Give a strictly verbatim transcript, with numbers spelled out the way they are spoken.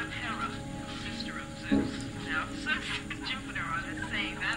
I'm Hera, sister of Zeus. Now, Zeus and Jupiter are the same